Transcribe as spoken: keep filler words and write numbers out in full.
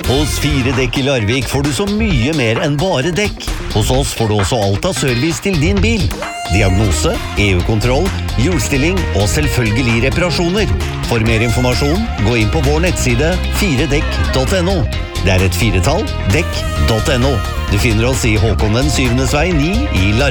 Hos Fire Dekk i Larvik får du så mye mer enn bare dekk. Hos oss får du også alt av service til din bil. Diagnose, E U-kontroll, hjulstilling og selvfølgelig reparasjoner. For mer informasjon, gå inn på vår nettside fire dekk punktum no. Det er et firetall, dekk punktum no. Du finner oss i Håkon den syvendes vei ni i Larvik.